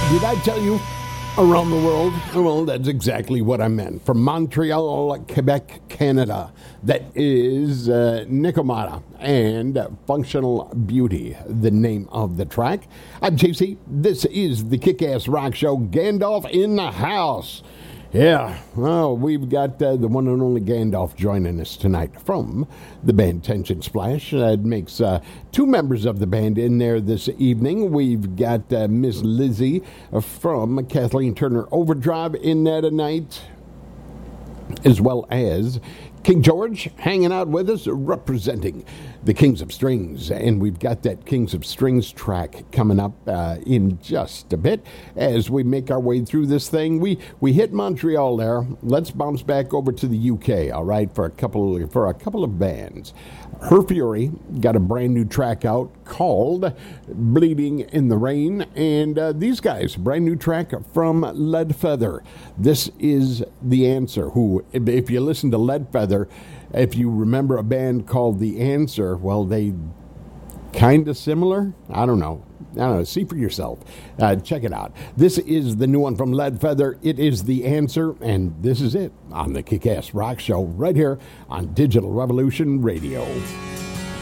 Did I tell you around the world? Well, that's exactly what I meant. From Montreal, Quebec, Canada, that is Nikomata and Functional Beauty, the name of the track. I'm JC. This is the Kick-Ass Rock Show. Gandalf in the house. Yeah, well, we've got the one and only Gandalf joining us tonight from the band Tension Splash. It makes two members of the band in there this evening. We've got Miss Lizzie from Kathleen Turner Overdrive in there tonight, as well as King George hanging out with us, representing the Kings of Strings. And we've got that Kings of Strings track coming up in just a bit as we make our way through this thing. We hit Montreal there. Let's bounce back over to the UK, all right, for a couple of bands. Her Fury got a brand new track out called Bleeding in the Rain, and these guys, brand new track from Leadfeather. This is The Answer, who, if you listen to Leadfeather, if you remember a band called The Answer, well, they kind of similar. I don't know. See for yourself. Check it out. This is the new one from Leadfeather. It is The Answer, and this is it on the Kick-Ass Rock Show right here on Digital Revolution Radio.